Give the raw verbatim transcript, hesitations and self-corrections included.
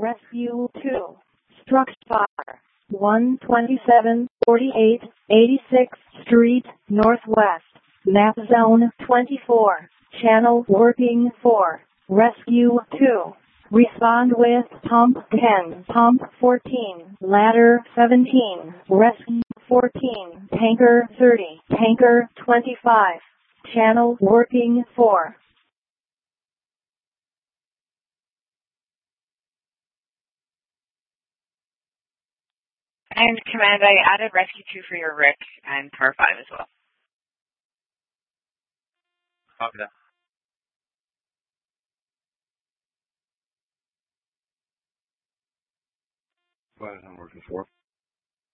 Rescue two. Structure one twenty-seven forty-eight eighty-sixth Street, Northwest. Map Zone twenty-four. Channel working for Rescue two. Respond with Pump ten, Pump fourteen, Ladder seventeen, Rescue fourteen, Tanker thirty, Tanker twenty-five. Channel working for. And Command, I added Rescue two for your Rick and Car five as well. Copy that. Go ahead, I'm working for.